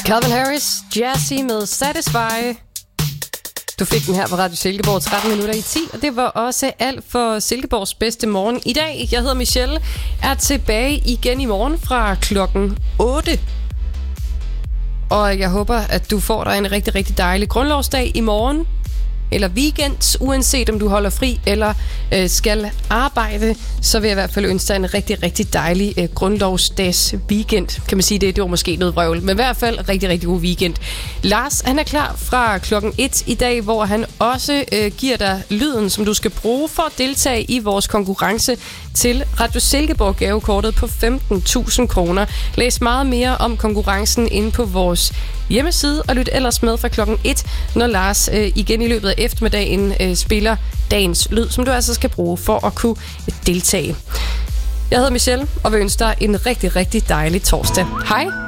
Calvin Harris, Jazzy med Satisfy. Du fik den her på Radio Silkeborg 13 minutter i 10, og det var også alt for Silkeborgs bedste morgen i dag. Jeg hedder Michelle, er tilbage igen i morgen fra klokken 8. Og jeg håber, at du får dig en rigtig, rigtig dejlig grundlovsdag i morgen. Eller weekend, uanset om du holder fri eller skal arbejde, så vil jeg i hvert fald ønske dig en rigtig, rigtig dejlig grundlovsdags weekend. Kan man sige det? Det var måske noget vrøvl, men i hvert fald rigtig, rigtig god weekend. Lars, han er klar fra klokken 1 i dag, hvor han også giver dig lyden, som du skal bruge for at deltage i vores konkurrence til Radio Silkeborg gavekortet på 15.000 kroner. Læs meget mere om konkurrencen inde på vores hjemmeside, og lyt ellers med fra klokken 1, når Lars igen i løbet af eftermiddagen spiller dagens lyd, som du altså skal bruge for at kunne deltage. Jeg hedder Michelle, og vil ønske dig en rigtig, rigtig dejlig torsdag. Hej!